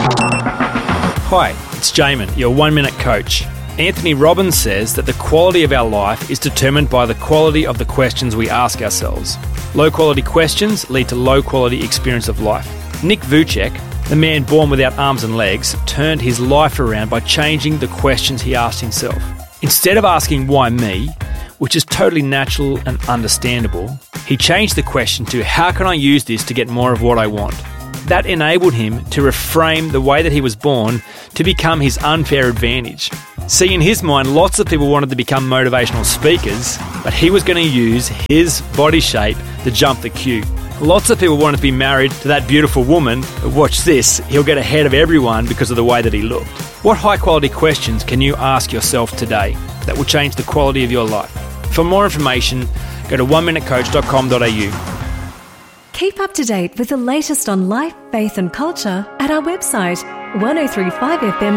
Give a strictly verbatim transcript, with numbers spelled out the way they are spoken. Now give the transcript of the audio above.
Hi, it's Jamin, your one-minute coach. Anthony Robbins says that the quality of our life is determined by the quality of the questions we ask ourselves. Low-quality questions lead to low-quality experience of life. Nick Vujicic, the man born without arms and legs, turned his life around by changing the questions he asked himself. Instead of asking why me, which is totally natural and understandable, he changed the question to how can I use this to get more of what I want? That enabled him to reframe the way that he was born to become his unfair advantage. See, in his mind, lots of people wanted to become motivational speakers, but he was going to use his body shape to jump the queue. Lots of people wanted to be married to that beautiful woman, but watch this, he'll get ahead of everyone because of the way that he looked. What high-quality questions can you ask yourself today that will change the quality of your life? For more information, go to one minute coach dot com dot a u. Keep up to date with the latest on life, faith and culture at our website, ten thirty-five f m